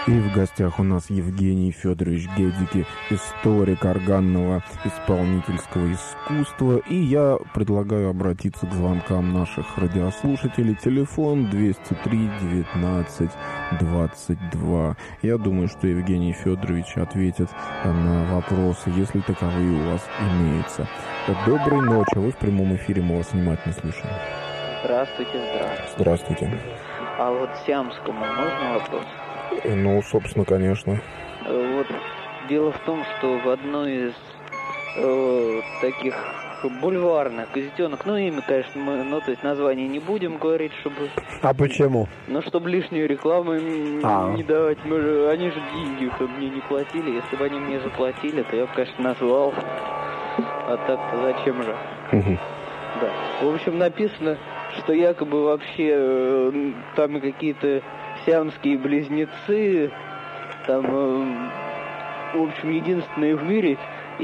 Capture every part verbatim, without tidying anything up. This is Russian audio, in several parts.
И в гостях у нас Евгений Федорович Гедики, историк органного исполнительского искусства. И я предлагаю обратиться к звонкам наших радиослушателей. Телефон двести три девятнадцать двадцать два. Я думаю, что Евгений Федорович ответит на вопросы, если таковые у вас имеются. Доброй ночи, вы в прямом эфире, мы вас внимательно слушаем. Здравствуйте, здравствуйте. Здравствуйте. А вот Сиамскому можно вопрос? Ну, собственно, конечно. Вот дело в том, что в одной из э, таких бульварных газетенок, ну, имя, конечно, мы, ну, то есть название не будем говорить, чтобы... А почему? Ну, чтобы лишнюю рекламу им а. не давать. Мы же, они же деньги мне не платили. Если бы они мне заплатили, то я бы, конечно, назвал. А так-то зачем же? Угу. Да. В общем, написано, что якобы вообще э, там какие-то сиамские близнецы, там, э, в общем, единственные в мире,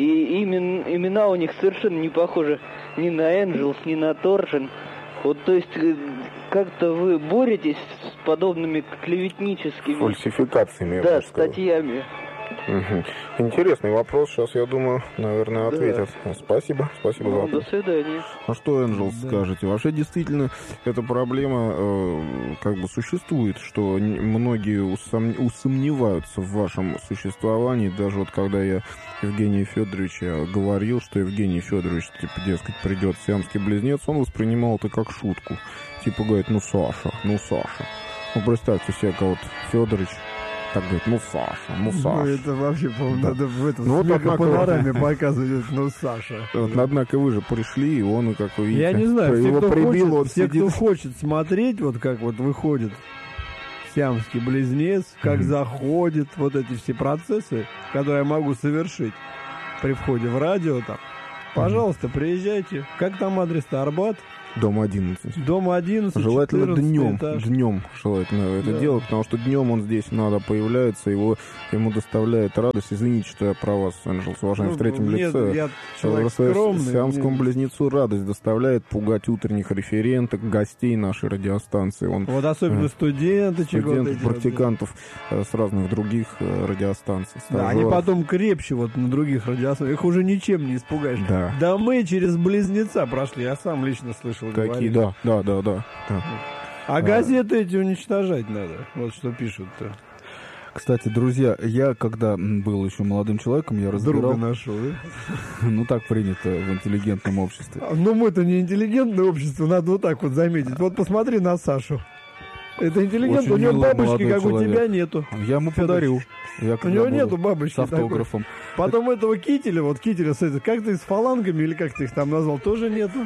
и имен, имена у них совершенно не похожи ни на Энджелс, ни на Торжен. Вот, то есть, как-то вы боретесь с подобными клеветническими... Фальсификациями. Да, статьями. Угу. Интересный вопрос. Сейчас, я думаю, наверное, ответят. Да. Спасибо. Спасибо ну, за вопрос. До свидания. А что, Энджелс, да. скажете? Вообще, действительно, эта проблема э, как бы существует, что многие усом... усомневаются в вашем существовании. Даже вот когда я Евгению Федоровичу говорил, что Евгений Федорович, типа, дескать, придет сиамский близнец, он воспринимал это как шутку. Типа, говорит, ну, Саша, ну, Саша. Ну, представьте себе, кого-то Федорович... Так говорит, ну Саша, ну Саша. Ну это вообще, по-моему, да. надо в этом ну, вот, однако, панораме показывать, ну Саша. Вот, однако вы же пришли, и он, как вы видите, я не знаю, все, его кто, прибил, хочет, все сидит... кто хочет смотреть, вот как вот выходит сиамский близнец, как mm-hmm. заходит, вот эти все процессы, которые я могу совершить при входе в радио, там, пожалуйста, mm-hmm. приезжайте. Как там адрес-то? Арбат? Дом одиннадцать. Дом одиннадцать. Желательно днем. Этаж. Днем желательно это да. делать, потому что днем он здесь надо появляется, его ему доставляет радость. Извините, что я про вас, Энджелс, уважаемый, ну, в третьем нет, лице. Я человек скромный. Сиамскому нет. близнецу радость доставляет пугать утренних референток, гостей нашей радиостанции. Он, вот особенно э, студенты, студентов, практикантов э, с разных других э, радиостанций. Да, они потом крепче вот на других радиостанциях. Их уже ничем не испугаешь. Да. да мы через близнеца прошли, я сам лично слышал. Какие, да, да, да, да. да. А, а газеты эти уничтожать надо. Вот что пишут-то. Кстати, друзья, я когда был еще молодым человеком, я разбирал... Друга нашел, да? Ну, так принято в интеллигентном обществе. Ну, мы-то не интеллигентное общество, надо вот так вот заметить. Вот посмотри на Сашу. Это интеллигент, у него бабочки, как человек. У тебя нету. Я ему подарю. Я у него нету бабочки. С автографом. Такой. Потом так... этого кителя, вот кителя, как ты с фалангами, или как ты их там назвал, тоже нету.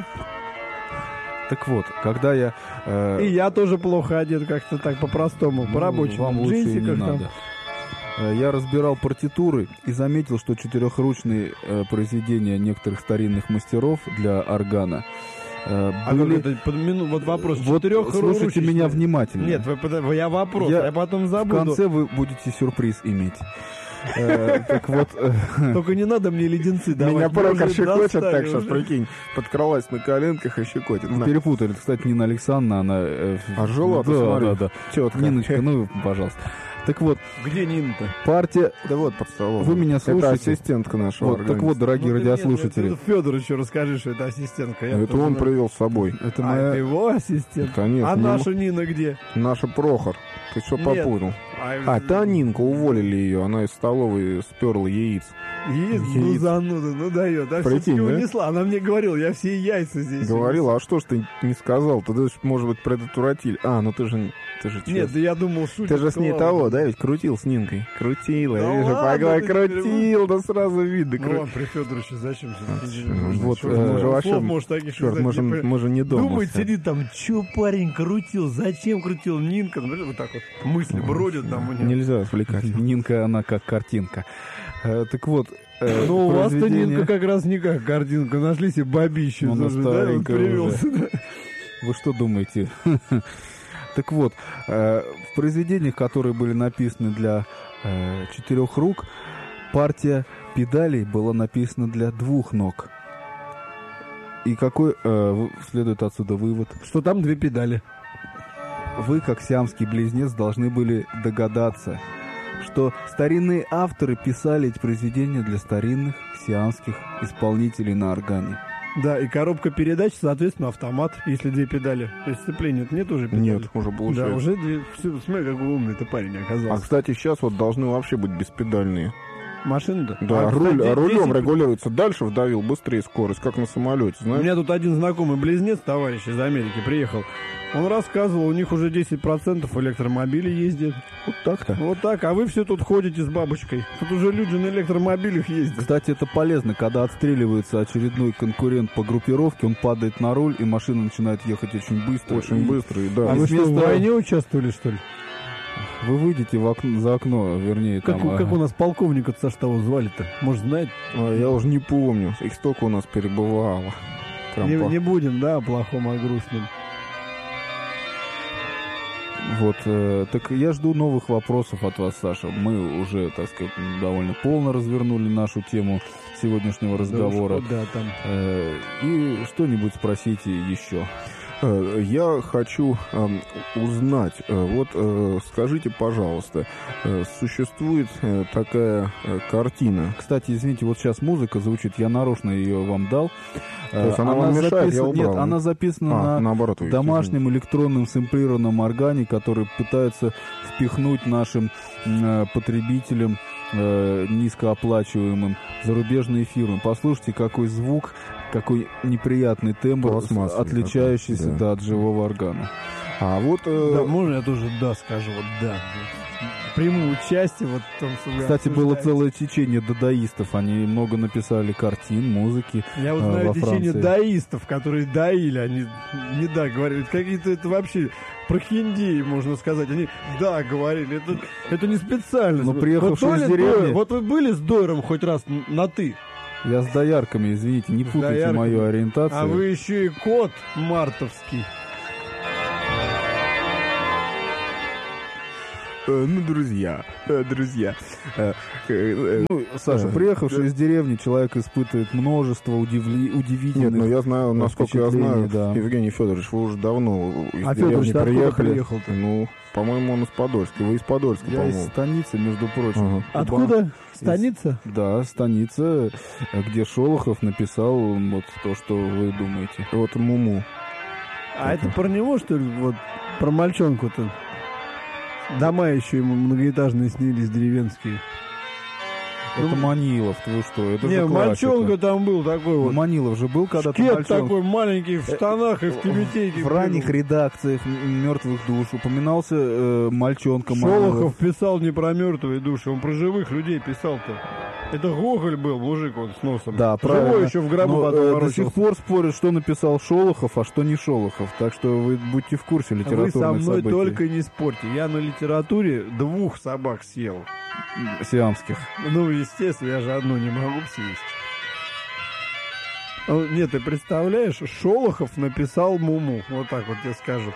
Так вот, когда я... Э... И я тоже плохо одет, как-то так по-простому, ну, по-рабочему. Вам лучше не там. Надо. Я разбирал партитуры и заметил, что четырехручные э, произведения некоторых старинных мастеров для органа э, а были... как это, мину, вот вопрос. Вот слушайте меня внимательно. Нет, вы, я вопрос, я, я потом забуду. В конце вы будете сюрприз иметь. Так вот... Только не надо мне леденцы давать. Меня порока щекотит так, сейчас, прикинь, подкралась на коленках и щекотит. Перепутали. Кстати, Нина Александровна, она... А жила-то, смотри. Да, да, да. Ниночка, ну, пожалуйста. Так вот. Где Нина-то? Партия... Да вот, под столом. Вы меня слушаете? Это ассистентка нашего вот, Так вот, дорогие ну, радиослушатели. Нет, Федор еще расскажи, что это ассистентка. Я это он знаю. Привел с собой. Это а, моя... это его ассистент? Конечно. А наша Нина где? Наша Прохор. Ты что попутал? А, та Нинка, уволили ее, она из столовой сперла яиц. Яиц? Ну, зануда, ну дает. А все-таки унесла. Она мне говорила, я все яйца здесь. Говорила, а что ж ты не сказал? Ты, может быть, предотвратили. А, ну ты же... Ты же Нет, да я думал, шутит. Ты же с ней того, да, ведь крутил с Нинкой. Крутил, я вижу, поглай, крутил, да сразу видно. Ну ладно, при Федоровиче зачем? Вот, черт, мы же не дома. Думает, сидит там, че парень крутил, зачем крутил Нинка? Вот так вот мысли бродят там у него. Нельзя отвлекать. Нинка, она как картинка. Так вот, Э, ну, у вас-то Нинка как раз не как картинка. Нашли себе бабищу. Она старенькая уже. Вы что думаете? Так вот, э, в произведениях, которые были написаны для э, четырех рук, партия педалей была написана для двух ног. И какой э, следует отсюда вывод? Что там две педали. Вы, как сиамский близнец, должны были догадаться, что старинные авторы писали эти произведения для старинных сиамских исполнителей на органе. Да, и коробка передач, соответственно, автомат, если две педали. То есть сцепления нет уже педали? Нет, уже получается. Да, уже две. Все, смотри, какой умный ты парень оказался. А, кстати, сейчас вот должны вообще быть беспедальные. Машина-то? Да, а, руль, кстати, рулем десять... регулируется. Дальше вдавил, быстрее скорость, как на самолете, знаешь? У меня тут один знакомый близнец, товарищ из Америки, приехал. Он рассказывал, у них уже десять процентов электромобилей ездят. Вот так-то. Вот так, а вы все тут ходите с бабочкой. Тут уже люди на электромобилях ездят. Кстати, это полезно, когда отстреливается очередной конкурент по группировке, он падает на руль, и машина начинает ехать очень быстро. Очень и... быстро, и да. А И вы что, вместо- в войне участвовали, что ли? Вы выйдете в окно, за окно, вернее, Как, там... у- как у нас полковника со что звали-то? Может, знает? А, я уже не помню. Их столько у нас перебывало. Прям Не, по- не будем, да, о плохом, о грустном. Вот, э, так я жду новых вопросов от вас, Саша. Мы уже, так сказать, довольно полно развернули нашу тему сегодняшнего разговора. Да, уж, да, там. Э, и что-нибудь спросите еще. Э, Я хочу эм, узнать, э, вот э, скажите, пожалуйста, э, существует э, такая э, картина. Кстати, извините, вот сейчас музыка звучит, я нарочно ее вам дал. То есть она вам мешает, я записана- убрал. Нет, она записана А, на наоборот, вы домашнем электронном сэмплированном органе, который пытается впихнуть нашим э, потребителям э, низкооплачиваемым зарубежные фирмы. Послушайте, какой звук, какой неприятный тембр, Пластмассовый отличающийся такой, да. да, от живого органа. А вот... э, Да, можно я тоже да скажу, вот да. Приму участие вот в том, что вы Кстати, было обсуждаете. целое течение дадаистов. Они много написали картин, музыки. Я вот э, знаю во течение Франции. даистов, которые доили, они не да говорили. Какие-то это вообще прохиндеи, можно сказать. Они да говорили. Это, это не специально. Но приехавшие вот, из то ли деревни- Дойер- вот вы были с Дойером хоть раз н- на «ты», Я с доярками, извините, не путайте доярками. мою ориентацию. а вы еще и кот мартовский. э, ну, друзья, э, друзья. э, э, э, Ну, Саша, Э, приехавший да. из деревни, человек испытывает множество удивли... удивительных... Нет, ну я знаю, насколько я знаю, впечатление, да. Евгений Федорович, вы уже давно из А деревни Федорович-то откуда приехали. приехал-то? Ну, по-моему, он из Подольска. Вы из Подольска, Я из по-моему. станицы, между прочим. Ага. Откуда? Станица? Да, станица, где Шолохов написал вот то, что вы думаете. Вот Муму. А это про него, что ли? Вот про мальчонку-то. Дома еще ему многоэтажные снились, деревенские. Это Манилов, вы что? Это Не, же классика. мальчонка там был такой Ну, вот. Манилов же был когда-то Шкет мальчонкой. такой маленький в штанах и в тюбетейке. В ранних редакциях «Мертвых душ» упоминался э, мальчонка Манилов. Шолохов писал не про мертвые души, он про живых людей писал-то. Это Гоголь был, мужик вот с носом. Да, Живой правильно. еще в гробу Но, потом э, до ворочался. сих пор спорят, что написал Шолохов, а что не Шолохов. Так что вы будьте в курсе Вы литературных со мной событий. только не спорьте. Я на литературе двух собак съел. Сиамских. Ну, естественно, я же одну не могу съесть. А, Нет, ты представляешь, Шолохов написал Муму. Вот так вот тебе скажу.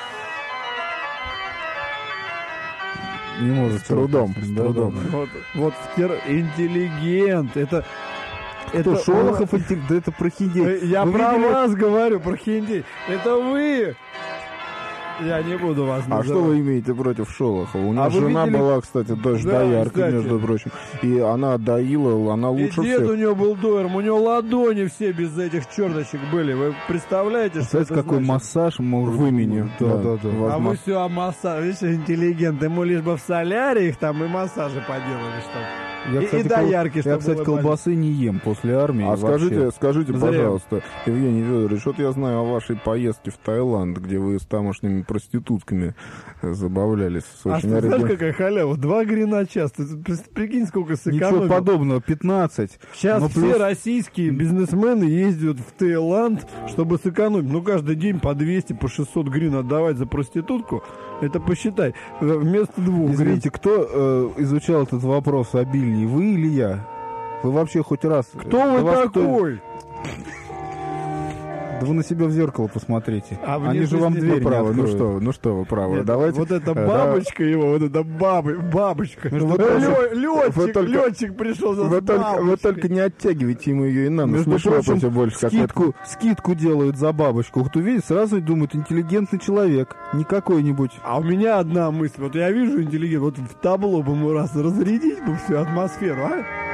Не может. С трудом, с Да, трудом. да, да. Вот, вот в тер- интеллигент. Это, Кто, это Шолохов? интелли- Да это прохиндей. Э, Я Вы про видели- вас говорю, про хиндей. Это вы! Я не буду вас А называть. что вы имеете против Шолохова? У него А вы жена видели- была, кстати, дочь Да, доярка, кстати. между прочим. И она доила, она И лучше дед всех. у него был доером, у него ладони все без этих черточек были. Вы представляете, что Представляете, это какой значит? массаж может... В имени, Да, да. да, да. Во- А Возможно. вы все о массаже. Видишь, интеллигент. Ему лишь бы в соляриях там и массажи поделали, что Я, И- кстати, и доярки, кол- что я, кстати, было колбасы не ем после армии. А вообще. скажите, скажите, Зря. пожалуйста, Евгений Федорович, вот я знаю о вашей поездке в Таиланд, где вы с тамошними проститутками э, забавлялись. С А очень что, знаешь, оригин- какая халява? Два грина час. Ты при- прикинь, сколько Ничего сэкономил. подобного, пятнадцать. Сейчас Ну, все плюс- российские бизнесмены ездят в Таиланд, чтобы сэкономить. Ну, каждый день по двести, по шестьсот грин отдавать за проститутку. Это посчитай. э, Вместо двух грин. Извините, кто э, изучал этот вопрос обильнее, вы или я? Вы вообще хоть раз... Кто До вы вас кто- такой? Да вы на себя в зеркало посмотрите. А Они же вам дверь не правы, ну откроют. что, ну что вы правы. Нет, Давайте. вот эта э, бабочка его, вот эта бабы, бабочка. Между Вот прочим, лё- вы лётчик, только- лётчик пришел за Вы только, вы бабочкой. только не оттягивайте ему ее и на нос. Между Не шлепайте прочим, больше, как скидку, скидку делают за бабочку. Вот увидит, сразу думают, интеллигентный человек. Не какой-нибудь. А у меня одна мысль. Вот я вижу интеллигент, вот в табло бы ему раз разрядить бы всю атмосферу, а?